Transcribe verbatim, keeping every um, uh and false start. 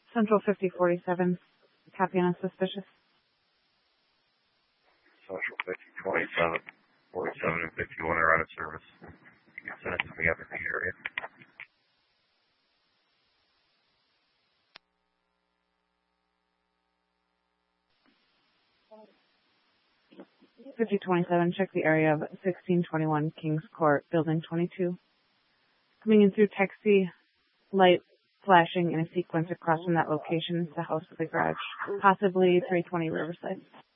Central fifty forty-seven, copy on a suspicious. Central fifty twenty-seven, forty-seven, and fifty-one are out of service. You can send it to me up in the area. fifty twenty-seven, check the area of sixteen twenty-one Kings Court, Building twenty-two. Coming in through taxi, light flashing in a sequence across from that location is the house with the garage, possibly three twenty Riverside.